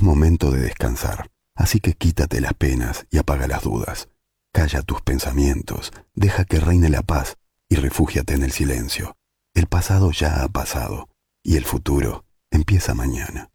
momento de descansar, así que quítate las penas y apaga las dudas. Calla tus pensamientos, deja que reine la paz y refúgiate en el silencio. El pasado ya ha pasado y el futuro empieza mañana.